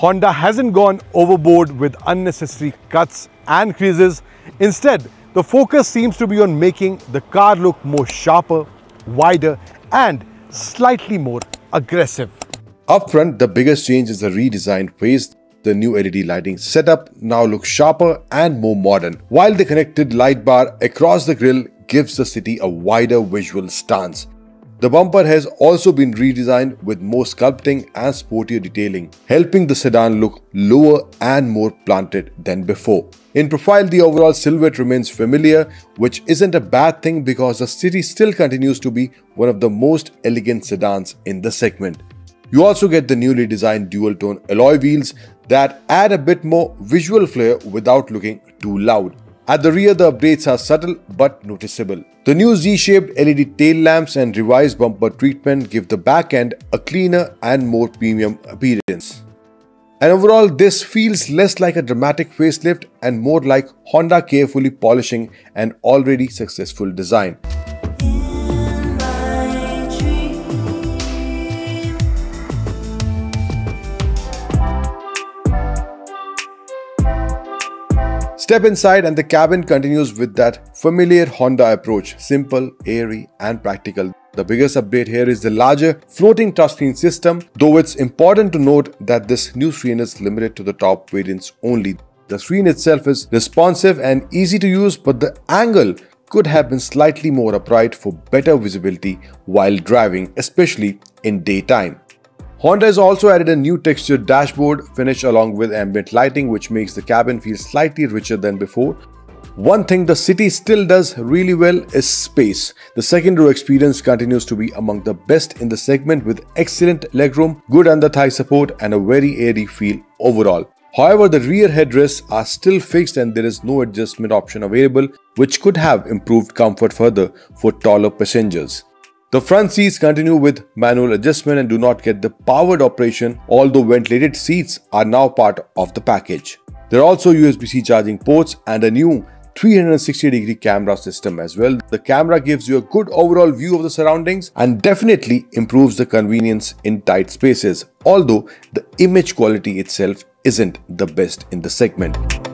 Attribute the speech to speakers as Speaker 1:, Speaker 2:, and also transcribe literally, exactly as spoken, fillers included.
Speaker 1: Honda hasn't gone overboard with unnecessary cuts and creases. Instead, the focus seems to be on making the car look more sharper, wider and slightly more aggressive.
Speaker 2: Up front, the biggest change is the redesigned face. The new L E D lighting setup now looks sharper and more modern, while the connected light bar across the grille gives the city a wider visual stance. The bumper has also been redesigned with more sculpting and sportier detailing, helping the sedan look lower and more planted than before. In profile, the overall silhouette remains familiar, which isn't a bad thing because the city still continues to be one of the most elegant sedans in the segment. You also get the newly designed dual-tone alloy wheels that add a bit more visual flair without looking too loud. At the rear, the updates are subtle but noticeable. The new Z-shaped L E D tail lamps and revised bumper treatment give the back end a cleaner and more premium appearance. And overall, this feels less like a dramatic facelift and more like Honda carefully polishing an already successful design. Step inside and the cabin continues with that familiar Honda approach, simple, airy and practical. The biggest update here is the larger floating touchscreen system, though it's important to note that this new screen is limited to the top variants only. The screen itself is responsive and easy to use, but the angle could have been slightly more upright for better visibility while driving, especially in daytime. Honda has also added a new textured dashboard finish along with ambient lighting, which makes the cabin feel slightly richer than before. One thing the city still does really well is space. The second row experience continues to be among the best in the segment with excellent legroom, good under-thigh support and a very airy feel overall. However, the rear headrests are still fixed and there is no adjustment option available, which could have improved comfort further for taller passengers. The front seats continue with manual adjustment and do not get the powered operation, although ventilated seats are now part of the package. There are also U S B C charging ports and a new three hundred sixty degree camera system as well. The camera gives you a good overall view of the surroundings and definitely improves the convenience in tight spaces, although the image quality itself isn't the best in the segment.